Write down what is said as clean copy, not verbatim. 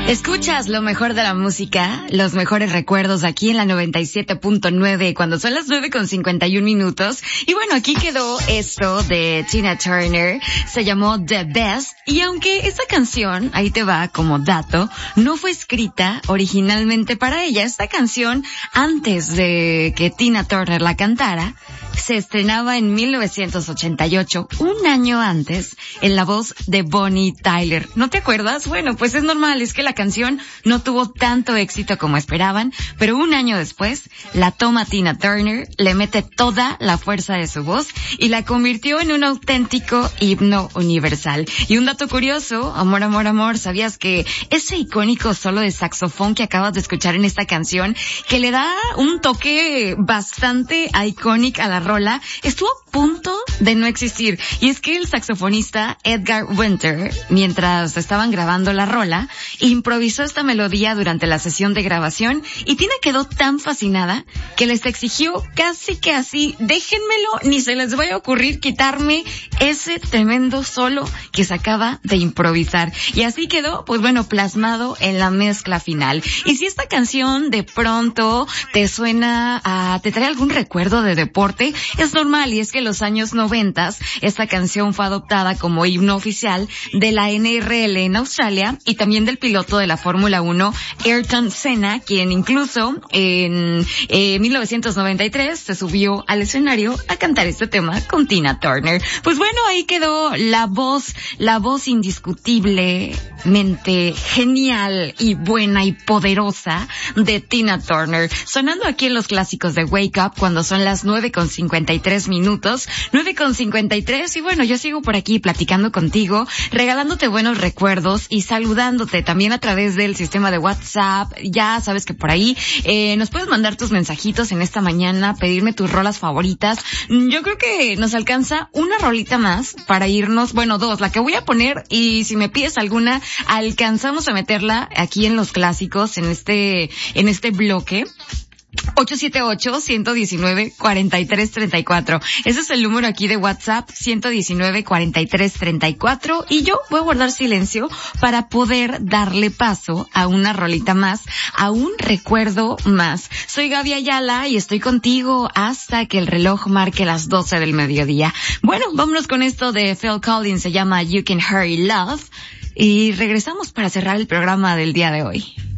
Escuchas lo mejor de la música, los mejores recuerdos aquí en la 97.9 cuando son las 9:51. Y bueno, aquí quedó esto de Tina Turner, se llamó The Best. Y aunque esta canción, ahí te va como dato, no fue escrita originalmente para ella. Esta canción, antes de que Tina Turner la cantara, se estrenaba en 1988, un año antes, en la voz de Bonnie Tyler. ¿No te acuerdas? Bueno, pues es normal, es que la canción no tuvo tanto éxito como esperaban, pero un año después la toma Tina Turner, le mete toda la fuerza de su voz y la convirtió en un auténtico himno universal. Y un dato curioso, amor, amor, amor, ¿sabías que ese icónico solo de saxofón que acabas de escuchar en esta canción, que le da un toque bastante icónico a la rola, estuvo a punto de no existir? Y es que el saxofonista Edgar Winter, mientras estaban grabando la rola, improvisó esta melodía durante la sesión de grabación y Tina quedó tan fascinada que les exigió casi que así, déjenmelo, ni se les vaya a ocurrir quitarme ese tremendo solo que se acaba de improvisar. Y así quedó, pues bueno, plasmado en la mezcla final. Y si esta canción de pronto te suena te trae algún recuerdo de deporte, es normal, y es que en los años 90 esta canción fue adoptada como himno oficial de la NRL en Australia y también del piloto de la Fórmula 1, Ayrton Senna, quien incluso en 1993 se subió al escenario a cantar este tema con Tina Turner. Pues bueno, ahí quedó la voz indiscutiblemente genial y buena y poderosa de Tina Turner, sonando aquí en los clásicos de Wake Up cuando son las 9:53, 9:53, y bueno, yo sigo por aquí platicando contigo, regalándote buenos recuerdos y saludándote también a través del sistema de WhatsApp. Ya sabes que por ahí nos puedes mandar tus mensajitos en esta mañana, pedirme tus rolas favoritas. Yo creo que nos alcanza una rolita más para irnos, bueno, dos, la que voy a poner, y si me pides alguna, alcanzamos a meterla aquí en los clásicos, en este bloque. 878-119-4334. Ese es el número aquí de WhatsApp, 119-4334. Y yo voy a guardar silencio para poder darle paso a una rolita más, a un recuerdo más. Soy Gaby Ayala y estoy contigo hasta que el reloj marque las 12 del mediodía. Bueno, vámonos con esto de Phil Collins, se llama You Can Hurry Love. Y regresamos para cerrar el programa del día de hoy.